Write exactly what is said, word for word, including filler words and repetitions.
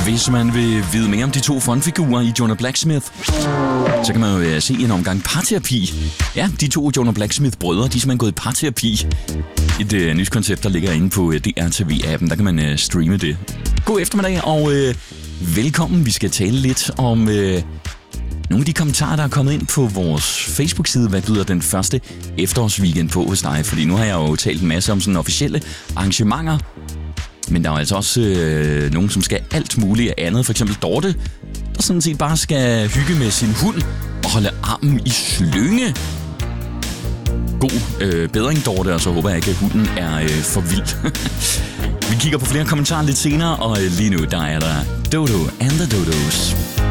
Hvis man vil vide mere om de to frontfigurer i Jonah Blacksmith, så kan man jo se en omgang parterapi. Ja, de to Jonah Blacksmith-brødre, de er simpelthen gået i parterapi. Et øh, nyt koncept, der ligger inde på øh, D R T V-appen. Der kan man øh, streame det. God eftermiddag, og øh, velkommen. Vi skal tale lidt om øh, nogle af de kommentarer, der er kommet ind på vores Facebook-side. Hvad byder den første efterårsweekend på hos dig? Fordi nu har jeg jo talt en masse om sådan officielle arrangementer. Men der er altså også øh, nogen, som skal alt muligt andet. For eksempel Dorte, der sådan set bare skal hygge med sin hund og holde armen i slynge. God øh, bedring, Dorte, og så håber jeg ikke, at hunden er øh, for vild. Vi kigger på flere kommentarer lidt senere, og øh, lige nu, der er der Dodo and the Dodos.